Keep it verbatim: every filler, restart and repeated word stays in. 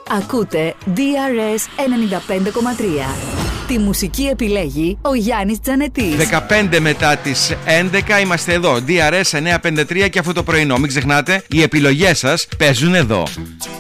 Ακούτε ντι αρ ες ενενήντα πέντε κόμμα τρία. Τη μουσική επιλέγει ο Γιάννης Τζανετής. δεκαπέντε μετά τις έντεκα είμαστε εδώ. ντι αρ ες εννιακόσια πενήντα τρία και αυτό το πρωινό. Μην ξεχνάτε, οι επιλογές σας παίζουν εδώ.